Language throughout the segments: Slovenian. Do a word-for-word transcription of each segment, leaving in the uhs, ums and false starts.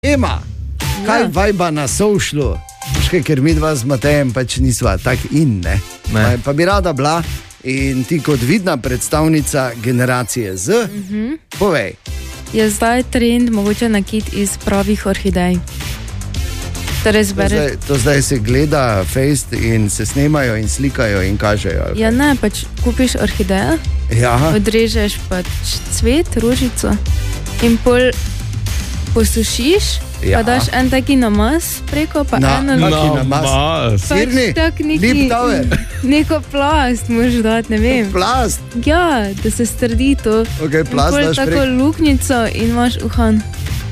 Ema, kaj ja. Vajba na socialu? Škaj, ker mi dva z Matejem pač nisva tak in ne. ne. Pa bi rada bila in ti kot vidna predstavnica generacije Z, mm-hmm. povej. Je zdaj trend mogoče nakit iz pravih orhidej. Torej to, zdaj, to zdaj se gleda fejst in se snemajo in slikajo in kažejo. Ja ne, pač kupiš orhidejo, ja. odrežeš pač cvet, rožico in pol posušiš, ja. Pa daš en taki namaz preko, pa na, eno namaz. Sirni, lip tower. Neko plast moraš dati, ne vem. Plast? Ja, da se strdi to. Ok, plast daš preko. Tako luknjico in imaš uhan.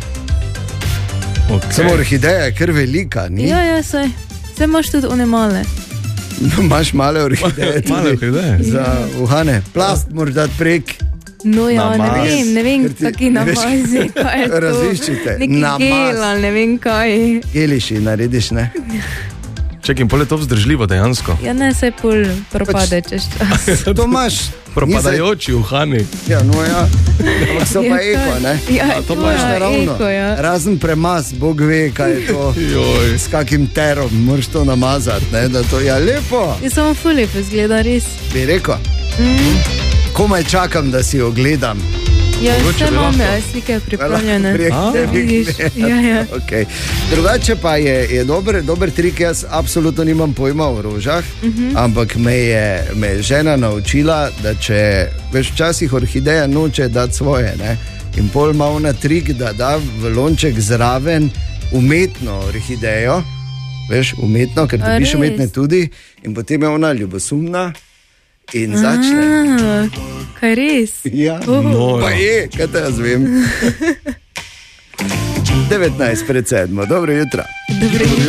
Okay. Samo orhideja je kar velika, ni? Ja, ja, saj. Saj imaš tudi one male. No, imaš male orhideje. Male orhideje. Za uhane. Plast ja. Moraš dati prek. No ja, namaz. ne vem, ne vem, ti, taki namazi, kaj je to. Različite. Neki namaz. Gel, ali ne vem kaj. Geliši narediš, ne? Čekaj, in pol je to vzdržljivo dejansko? Ja, ne, saj pol propade čez čas. To imaš. Propadajoči uhani. Ja, no ja. Ampak so pa eko, ne? Ja, to imaš naravno. Eko, ja. Razen premaz, Bog ve, kaj je to. Joj. S kakim terom moraš to namazati, ne? Da to je ja, lepo. Je samo ful lepo zgleda, res. Bi rekel? Mm. Komaj čakam, da si jo gledam. Ja, vse imam slike pripravljene. Ja, ja. Okay. Drugače pa je, je dober, dober trik, jaz absolutno nimam pojma o rožah, uh-huh. ampak me je, me je žena naučila, da če veš včasih orhideja noče dati svoje, ne? In pol ima ona trik, da da v lonček zraven umetno orhidejo, veš, umetno, ker dobiš umetne tudi, in potem je ona ljubosumna in začne. Ah, kaj res? Ja, oh. no, pa je, kaj te jaz vem. devetnajst pred sedmo, dobro jutro. Dobro jutro.